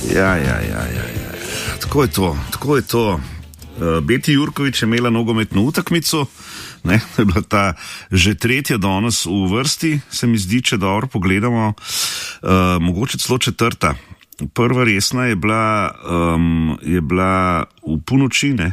Ja. Tako je to. Beti Jurković je imela nogometno utakmico, ne, to je bila ta že tretja danes v vrsti, se mi zdi, če dobro pogledamo, mogoče celo četrta. Prva resna je bila v ponoči, ne,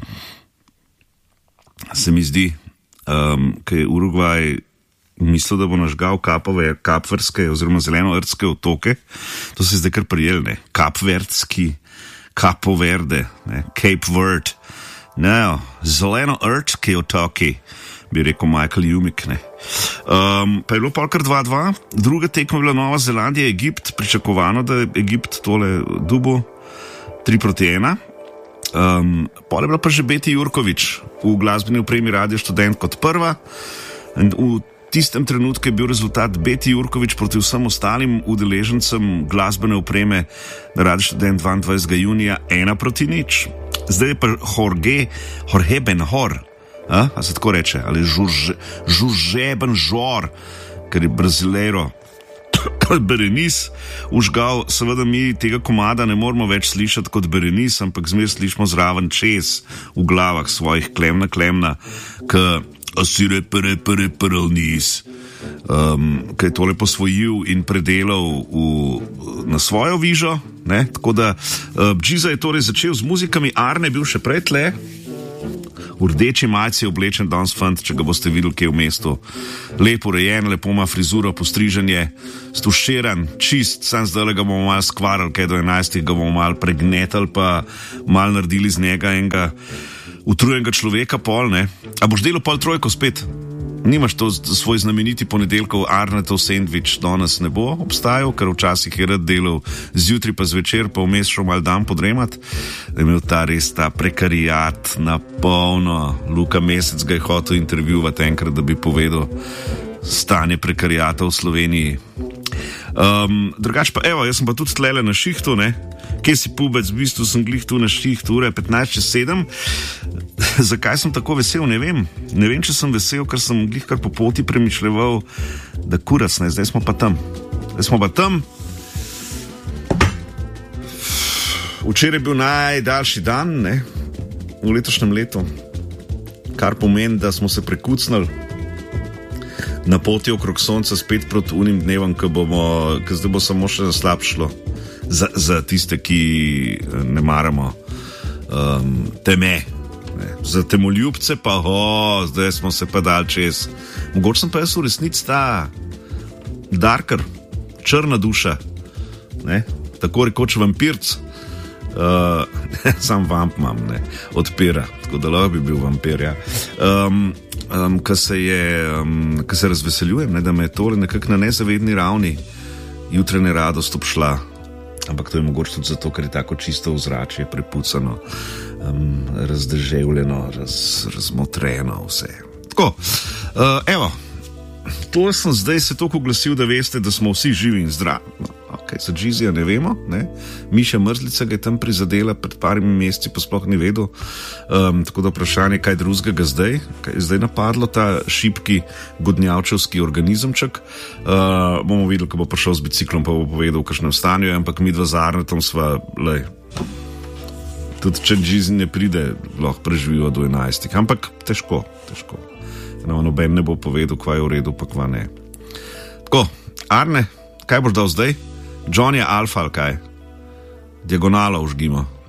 se mi zdi, ker je Urugvaj mislil, da bo nažgal kapverske oziroma zelenoardske otoke. To se je zdaj kar prijel, ne, kapverdski, Capo Verde, ne, Cape Verde, ne, zelenoardski otoki, bi rekel Michael Jumik, ne. Pa je bilo polkar 2-2, druga tekma je bila Nova Zelandija, Egipt, pričakovano, da je Egipt tole dubo 3-1. Pol je bila pa že Beti Jurković v glasbeni opremi Radio Študent kot prva. V tistem trenutku je bil rezultat Beti Jurković proti vsem ostalim udeležencem glasbene opreme na Radio Študent 22. junija 1-0. Zdaj je pa Jorge Ben-Hor, a se tako reče, ali Jorge Ben-Jor, ker je Brazilero, Berenice užgal. Seveda mi tega komada ne moramo več slišati kot Berenice, ampak zmer slišimo zraven čez v glavah svojih klemna, k asire perelnis, ki je tole posvojil in predelal na svojo vižo, ne? Tako da Džiza je torej začel z muzikami, Arne je bil še prej tle, v rdeči majici oblečen danes fant, če ga boste videli kje v mestu. Lepo urejen, lepo ima frizuro, postriženje, stuširan, čist, sam zdaj ga bomo malo skvarali, kaj do 11 ga bomo malo pregnetali, pa malo naredili z njega enega utrujenega človeka pol, ne. A boš delal pol trojko spet? Nimaš to svoj znameniti ponedeljkov Arnetov sendvič, danes ne bo obstajal, ker včasih je rad delal zjutraj pa zvečer, pa vmes šel mal dan podremat, da je imel ta res ta prekarijat na polno. Luka Mesec ga je hotel intervjuvati enkrat, da bi povedal stanje prekarijata v Sloveniji. Drugač pa, evo, jaz sem pa tudi tlele na šihtu, ne. Kje si pubec, v bistvu sem glih tu na šihtu, ure 15:07. Zakaj sem tako vesel, ne vem. Ne vem, če sem vesel, ker sem glih kar po poti premišljeval, da kurac, ne, zdaj smo pa tam. Včeraj je bil najdaljši dan, ne, v letošnjem letu, kar pomeni, da smo se prekucnali na poti okrog sonca spet proti unim dnevom, ker zdaj bo samo še slabšlo za tiste, ki ne maramo teme. Za temoljubce pa, zdaj smo se pa dal čez. Mogoče sem pa jaz v resnici ta darker, črna duša, ne? Tako rekoč vampirc. Sam vamp imam, ne, odpira, tako da lahko bi bil vampir, ja. Ko se razveseljujem, ne, da me je tole nekako na nezavedni ravni jutranje radost obšla, ampak to je mogoče tudi zato, ker je tako čisto ozračje, prepucano, razdeževljeno, razmotreno vse. Tako, evo, to sem zdaj se toliko oglasil, da veste, da smo vsi živi in zdravi. No, ok, za Džizija ne vemo, ne. Miša Mrzlica ga je tam prizadela pred parimi meseci, pa sploh ni vedel. Tako da vprašanje, kaj drugega zdaj, kaj je zdaj napadlo ta šibki godnjavčevski organizemček. Bomo videli, ko bo prišel z biciklom, pa bo povedal, v kakšnem stanju je, ampak mi dva z Arnetom sva, lej, tudi če Džizi ne pride, lahko preživijo do 11. Ampak težko. No, noben ne bo povedal, kva je v redu, pa kva ne. Tako, Arne, kaj boš dal zdaj? Johnny Alfa ali kaj? Diagonalo užgimo.